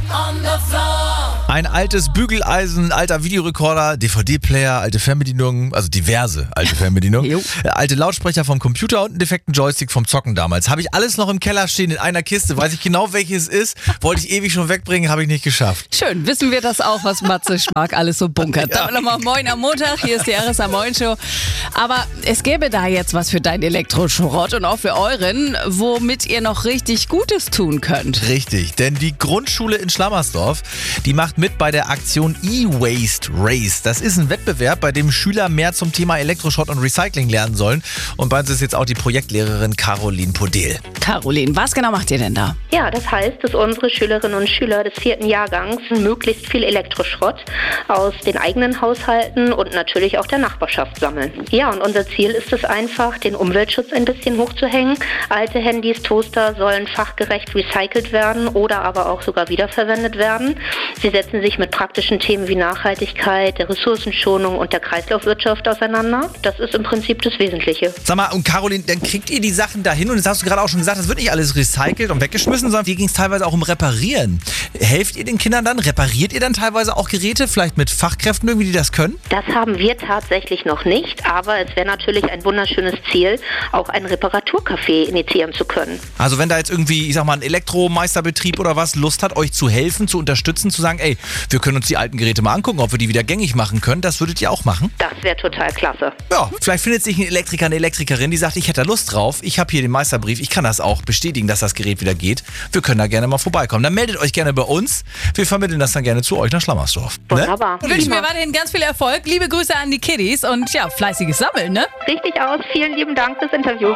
Ein altes Bügeleisen, alter Videorekorder, DVD-Player, alte Fernbedienungen, also diverse alte Fernbedienungen, alte Lautsprecher vom Computer und einen defekten Joystick vom Zocken damals. Habe ich alles noch im Keller stehen in einer Kiste, weiß ich genau welches ist, wollte ich ewig schon wegbringen, habe ich nicht geschafft. Schön, wissen wir das auch, was Matze Schmark alles so bunkert. Damit nochmal Moin am Montag, hier ist die RSA Moin Show. Aber es gäbe da jetzt was für deinen Elektroschrott und auch für euren, womit ihr noch richtig Gutes tun könnt. Richtig, denn die Grundschule in Schlammersdorf, die macht mit bei der Aktion E-Waste Race. Das ist ein Wettbewerb, bei dem Schüler mehr zum Thema Elektroschrott und Recycling lernen sollen. Und bei uns ist jetzt auch die Projektlehrerin Caroline Podel. Caroline, was genau macht ihr denn da? Ja, das heißt, dass unsere Schülerinnen und Schüler des 4. Jahrgangs möglichst viel Elektroschrott aus den eigenen Haushalten und natürlich auch der Nachbarschaft sammeln. Ja, und unser Ziel ist es einfach, den Umweltschutz ein bisschen hochzuhängen. Alte Handys, Toaster sollen fachgerecht recycelt werden oder aber auch sogar wiederverwendet werden. Sie setzen sich mit praktischen Themen wie Nachhaltigkeit, der Ressourcenschonung und der Kreislaufwirtschaft auseinander. Das ist im Prinzip das Wesentliche. Sag mal, und Caroline, dann kriegt ihr die Sachen dahin und jetzt hast du gerade auch schon gesagt, das wird nicht alles recycelt und weggeschmissen, sondern hier ging es teilweise auch um Reparieren. Helft ihr den Kindern dann? Repariert ihr dann teilweise auch Geräte, vielleicht mit Fachkräften irgendwie, die das können? Das haben wir tatsächlich noch nicht, aber es wäre natürlich ein wunderschönes Ziel, auch ein Reparaturcafé initiieren zu können. Also wenn da jetzt irgendwie, ich sag mal, ein Elektromeisterbetrieb oder was Lust hat, euch zu helfen, zu unterstützen, zu sagen, ey, wir können uns die alten Geräte mal angucken, ob wir die wieder gängig machen können, das würdet ihr auch machen? Das wäre total klasse. Ja, vielleicht findet sich ein Elektriker, eine Elektrikerin, die sagt, ich hätte da Lust drauf, ich habe hier den Meisterbrief, ich kann das auch bestätigen, dass das Gerät wieder geht. Wir können da gerne mal vorbeikommen. Dann meldet euch gerne bei uns. Wir vermitteln das dann gerne zu euch nach Schlammersdorf. Wunderbar. Ne? Wünschen wir weiterhin ganz viel Erfolg. Liebe Grüße an die Kiddies und ja, fleißiges Sammeln, ne? Richtig aus. Vielen lieben Dank fürs Interview.